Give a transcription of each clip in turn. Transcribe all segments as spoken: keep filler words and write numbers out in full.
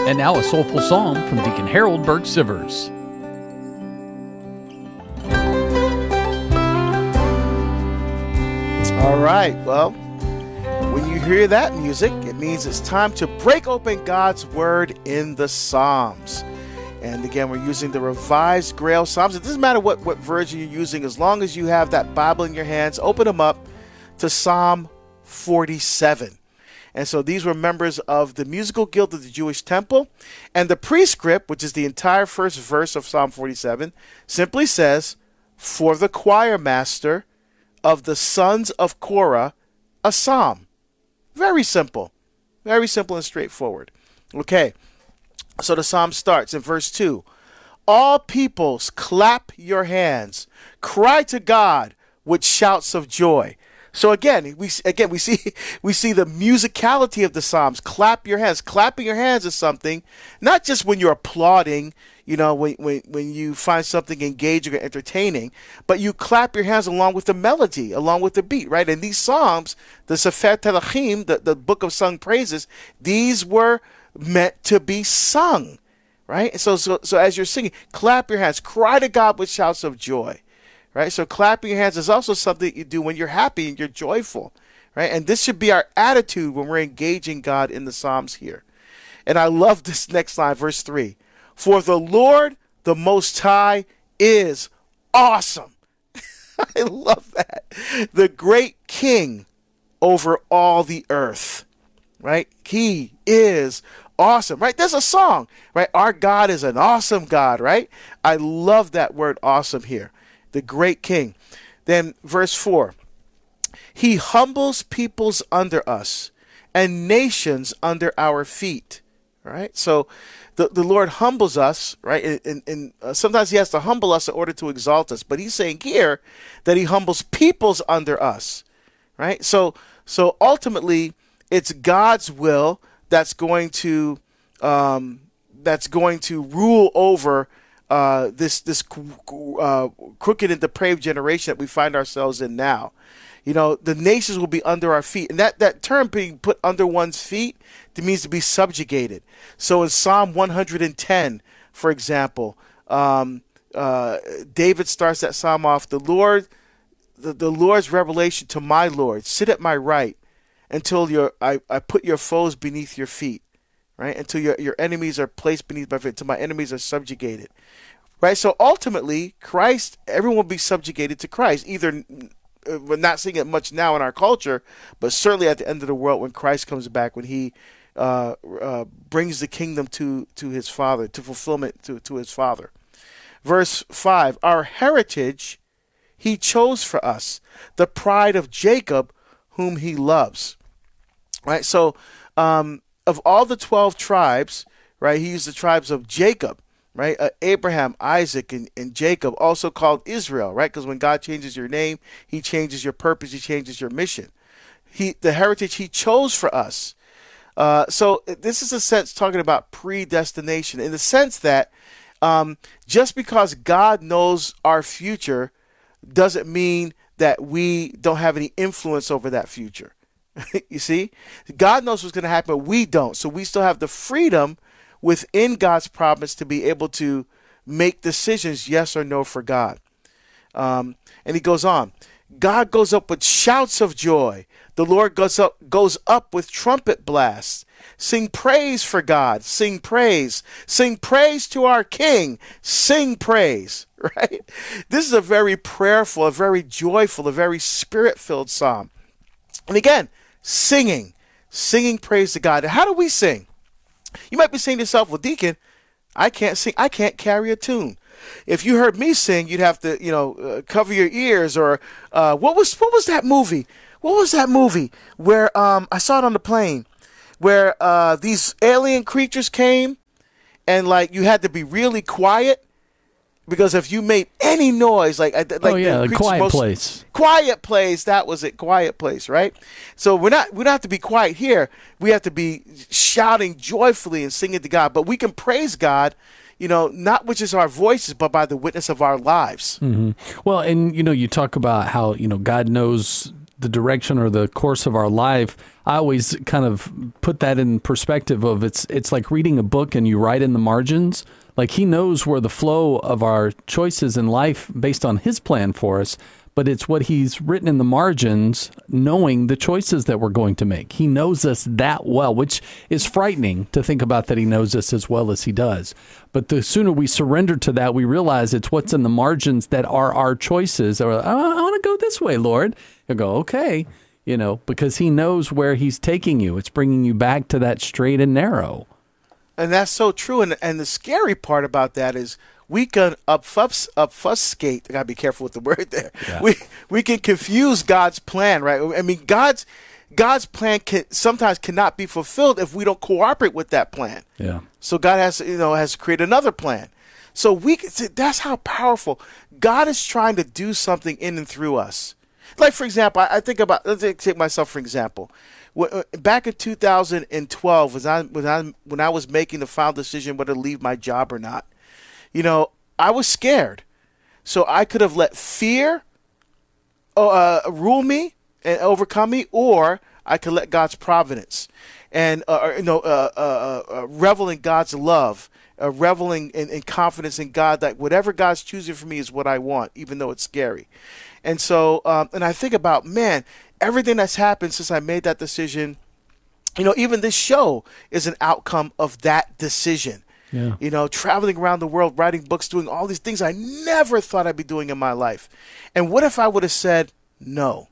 And now a soulful psalm from Deacon Harold Burke Sivers. All right, well, when you hear that music, it means it's time to break open God's Word in the Psalms. And again, we're using the Revised Grail Psalms. It doesn't matter what, what version you're using, as long as you have that Bible in your hands, open them up to Psalm forty-seven. And so these were members of the Musical Guild of the Jewish Temple. And the prescript, which is the entire first verse of Psalm forty-seven, simply says, "For the choir master of the sons of Korah, a psalm." Very simple. Very simple and straightforward. Okay, so the psalm starts in verse two. "All peoples, clap your hands. Cry to God with shouts of joy." So again, we again we see we see the musicality of the Psalms. Clap your hands. Clapping your hands is something, not just when you're applauding, you know, when when, when you find something engaging or entertaining, but you clap your hands along with the melody, along with the beat, right? And these Psalms, the Sefer Telachim, the, the book of sung praises, these were meant to be sung, right? So so so as you're singing, clap your hands, cry to God with shouts of joy. Right, so clapping your hands is also something you do when you're happy and you're joyful, right? And this should be our attitude when we're engaging God in the Psalms here. And I love this next line, verse three. "For the Lord, the Most High, is awesome." I love that. "The great King over all the earth," right? He is awesome, right? There's a song, right? Our God is an awesome God, right? I love that word awesome here. The great King. Then verse four, "He humbles peoples under us and nations under our feet." Right? So the, the Lord humbles us, right? And, and, and uh, sometimes he has to humble us in order to exalt us. But he's saying here that he humbles peoples under us. Right? So so ultimately it's God's will that's going to um, that's going to rule over Uh, this this uh, crooked and depraved generation that we find ourselves in now. You know, the nations will be under our feet. And that, that term being put under one's feet, it means to be subjugated. So in Psalm one hundred ten, for example, um, uh, David starts that psalm off, the Lord, the, the Lord's revelation to my Lord, sit at my right until your I, I put your foes beneath your feet. Right? Until your, your enemies are placed beneath my feet, until my enemies are subjugated. Right? So ultimately, Christ, everyone will be subjugated to Christ. Either, uh, we're not seeing it much now in our culture, but certainly at the end of the world when Christ comes back, when he uh, uh, brings the kingdom to, to his Father, to fulfillment to, to his Father. Verse five, "Our heritage he chose for us, the pride of Jacob, whom he loves." Right? So, um, of all the twelve tribes, right, he used the tribes of Jacob, right, uh, Abraham, Isaac, and, and Jacob, also called Israel, right, because when God changes your name, he changes your purpose, he changes your mission. He, the heritage he chose for us. Uh, so this is a sense talking about predestination in the sense that um, just because God knows our future doesn't mean that we don't have any influence over that future. You see, God knows what's going to happen, but we don't. So we still have the freedom within God's promise to be able to make decisions, yes or no, for God. Um, and he goes on. God goes up with shouts of joy. The Lord goes up, goes up with trumpet blasts. Sing praise for God. Sing praise. Sing praise to our King. Sing praise. Right? This is a very prayerful, a very joyful, a very spirit-filled psalm. And again, singing, singing praise to God. And how do we sing? You might be saying to yourself, well, Deacon, I can't sing. I can't carry a tune. If you heard me sing, you'd have to, you know, uh, cover your ears. Or uh, what was what was that movie? What was that movie where um, I saw it on the plane, where uh, these alien creatures came, and like you had to be really quiet. Because if you made any noise, like like oh yeah, the the Quiet most, Place, Quiet Place, that was it, Quiet Place, right? So we're not we don't have to be quiet here. We have to be shouting joyfully and singing to God. But we can praise God, you know, not with just our voices, but by the witness of our lives. Mm-hmm. Well, and you know, you talk about how you know God knows the direction or the course of our life, I always kind of put that in perspective of it's it's like reading a book and you write in the margins. Like he knows where the flow of our choices in life based on his plan for us, but it's what he's written in the margins, knowing the choices that we're going to make. He knows us that well, which is frightening to think about that he knows us as well as he does. But the sooner we surrender to that, we realize it's what's in the margins that are our choices. Or, I want to go this way, Lord. He'll go, okay, you know, because he knows where he's taking you. It's bringing you back to that straight and narrow. And that's so true. And and the scary part about that is we can obfus- obfuscate. I gotta be careful with the word there. Yeah. We we can confuse God's plan, right? I mean, God's God's plan can sometimes cannot be fulfilled if we don't cooperate with that plan. Yeah. So God has you know has created another plan. So we that's how powerful God is trying to do something in and through us. Like for example, I, I think about let's take myself for example. Back in two thousand twelve, when I, when I when I was making the final decision whether to leave my job or not, you know, I was scared. So I could have let fear uh, rule me and overcome me, or I could let God's providence and uh, you know uh, uh, uh, revel in God's love, uh, reveling in, in confidence in God that whatever God's choosing for me is what I want, even though it's scary. And so, um, and I think about, man, everything that's happened since I made that decision, you know, even this show is an outcome of that decision. Yeah. You know, traveling around the world, writing books, doing all these things I never thought I'd be doing in my life. And what if I would have said no?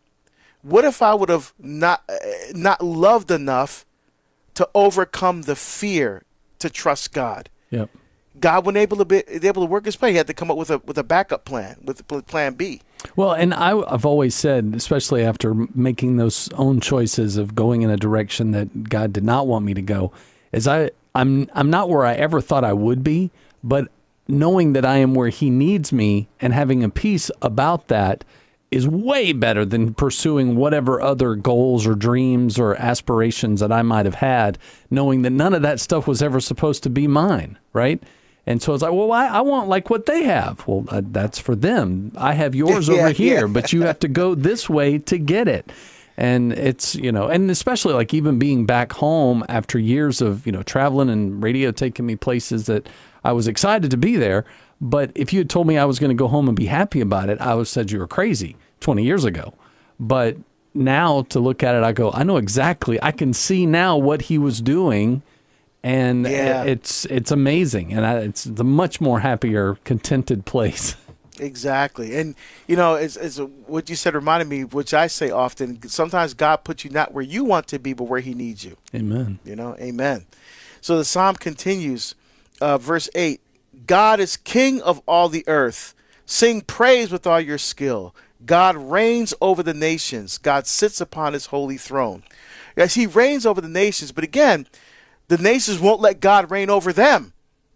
What if I would have not uh, not loved enough to overcome the fear to trust God? Yep. God wasn't able to be able to work his plan. He had to come up with a with a backup plan, with plan B. Well, and I, I've always said, especially after making those own choices of going in a direction that God did not want me to go, is I I'm I'm not where I ever thought I would be, but knowing that I am where he needs me and having a peace about that is way better than pursuing whatever other goals or dreams or aspirations that I might have had, knowing that none of that stuff was ever supposed to be mine, right? And so it's like, well, I, I want like what they have. Well, uh, that's for them. I have yours yeah, over here, yeah. but you have to go this way to get it. And it's, you know, and especially like even being back home after years of, you know, traveling and radio taking me places that I was excited to be there. But if you had told me I was going to go home and be happy about it, I would have said you were crazy twenty years ago. But now to look at it, I go, I know exactly. I can see now what he was doing. And yeah. it's it's amazing, and I, it's a much more happier, contented place. Exactly, and you know, it's, it's a, what you said reminded me, which I say often. Sometimes God puts you not where you want to be, but where He needs you. Amen. You know, Amen. So the psalm continues, uh, verse eight: God is King of all the earth. Sing praise with all your skill. God reigns over the nations. God sits upon His holy throne. Yes, He reigns over the nations, but again, the nations won't let God reign over them.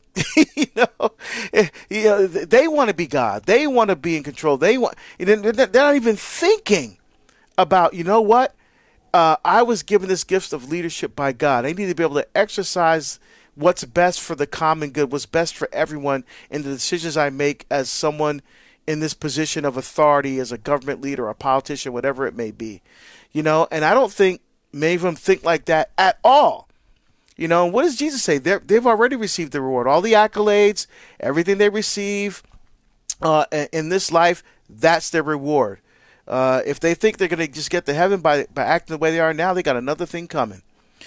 you know, you know, they want to be God. They want to be in control. They want. They're not even thinking about. You know what? Uh, I was given this gift of leadership by God. I need to be able to exercise what's best for the common good, what's best for everyone in the decisions I make as someone in this position of authority, as a government leader, a politician, whatever it may be. You know, and I don't think many of them think like that at all. You know, what does Jesus say? They're, they've already received the reward. All the accolades, everything they receive uh, in this life, that's their reward. Uh, if they think they're going to just get to heaven by, by acting the way they are now, they got another thing coming.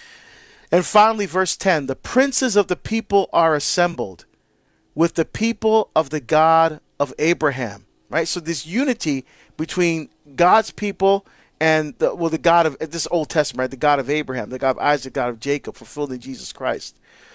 And finally, verse ten, the princes of the people are assembled with the people of the God of Abraham. Right? So this unity between God's people and the, well, the God of this Old Testament, right? The God of Abraham, the God of Isaac, the God of Jacob, fulfilled in Jesus Christ.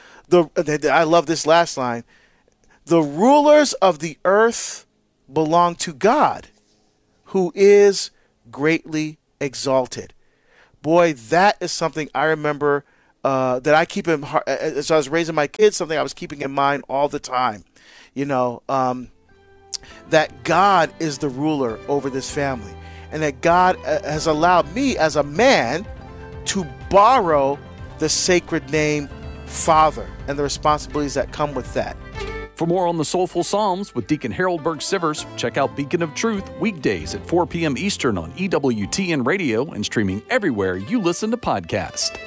The I love this last line. The rulers of the earth belong to God, who is greatly exalted. Boy, that is something I remember uh, that I keep in heart. As I was raising my kids, something I was keeping in mind all the time. You know, um, that God is the ruler over this family. And that God has allowed me as a man to borrow the sacred name Father and the responsibilities that come with that. For more on the Soulful Psalms with Deacon Harold Burke-Sivers, check out Beacon of Truth weekdays at four p.m. Eastern on E W T N Radio and streaming everywhere you listen to podcasts.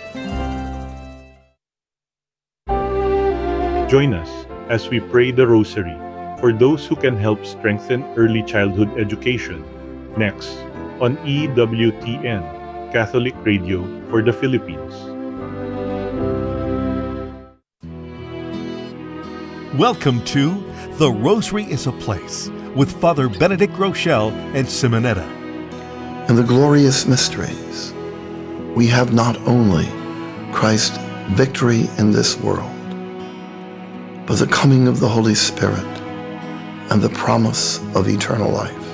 Join us as we pray the Rosary for those who can help strengthen early childhood education next on E W T N, Catholic Radio for the Philippines. Welcome to The Rosary is a Place with Father Benedict Rochelle and Simonetta. In the glorious mysteries, we have not only Christ's victory in this world, but the coming of the Holy Spirit and the promise of eternal life.